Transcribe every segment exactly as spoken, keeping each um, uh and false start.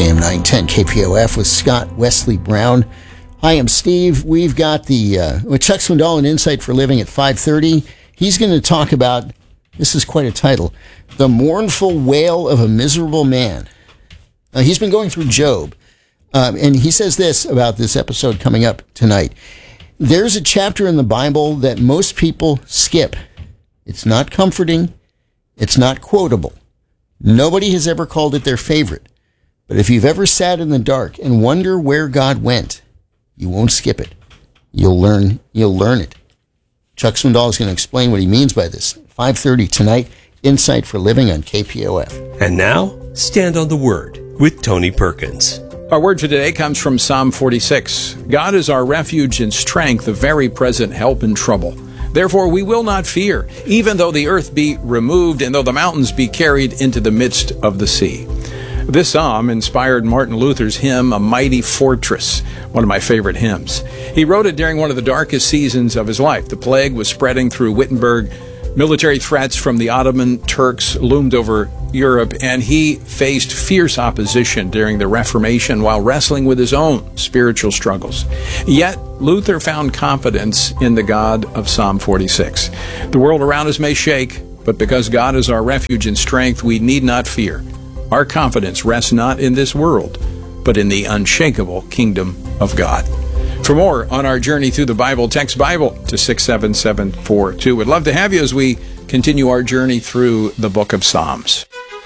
A M nine ten K P O F with Scott Wesley Brown. Hi, I'm Steve. We've got the uh, with Chuck Swindoll and Insight for Living at five thirty. He's going to talk about, this is quite a title, The Mournful Wail of a Miserable Man. Uh, he's been going through Job, um, and he says this about this episode coming up tonight. There's a chapter in the Bible that most people skip. It's not comforting. It's not quotable. Nobody has ever called it their favorite. But if you've ever sat in the dark and wonder where God went, you won't skip it. You'll learn, you'll learn it. Chuck Swindoll is going to explain what he means by this. five thirty tonight, Insight for Living on K P O F. And now, Stand on the Word with Tony Perkins. Our word for today comes from Psalm forty-six. God is our refuge and strength, a very present help in trouble. Therefore we will not fear, even though the earth be removed and though the mountains be carried into the midst of the sea. This psalm inspired Martin Luther's hymn, A Mighty Fortress, one of my favorite hymns. He wrote it during one of the darkest seasons of his life. The plague was spreading through Wittenberg. Military threats from the Ottoman Turks loomed over Europe, and he faced fierce opposition during the Reformation while wrestling with his own spiritual struggles. Yet, Luther found confidence in the God of Psalm forty-six. The world around us may shake, but because God is our refuge and strength, we need not fear. Our confidence rests not in this world, but in the unshakable kingdom of God. For more on our journey through the Bible, text Bible to six seven seven four two. We'd love to have you as we continue our journey through the book of Psalms.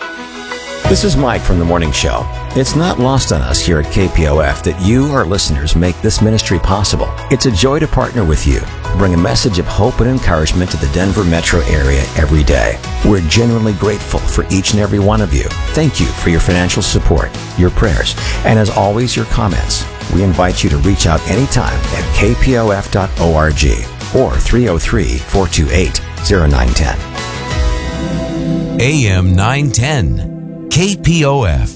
This is Mike from The Morning Show. It's not lost on us here at K P O F that you, our listeners, make this ministry possible. It's a joy to partner with you, bring a message of hope and encouragement to the Denver metro area every day. We're genuinely grateful for each and every one of you. Thank you for your financial support, your prayers, and as always, your comments. We invite you to reach out anytime at k p o f dot org or three oh three, four two eight, oh nine one oh. A M nine ten, K P O F.